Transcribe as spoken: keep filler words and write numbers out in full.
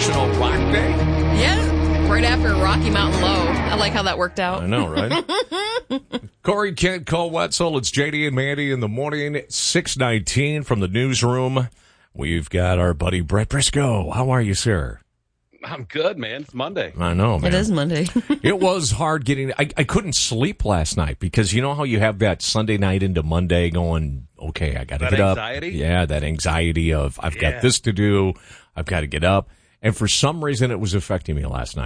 National Rock Day? Yeah, right after Rocky Mountain Low. I like how that worked out. I know, right? Corey, Kent, Cole, Wetzel. It's J D and Mandy in the morning. six nineteen from the newsroom. We've got our buddy Brett Briscoe. How are you, sir? I'm good, man. It's Monday. I know, man. It is Monday. It was hard getting... I, I couldn't sleep last night because you know how you have that Sunday night into Monday going, okay, I got to That get up. anxiety? Yeah, that anxiety of I've Yeah. got this to do. I've got to get up. And for some reason, it was affecting me last night.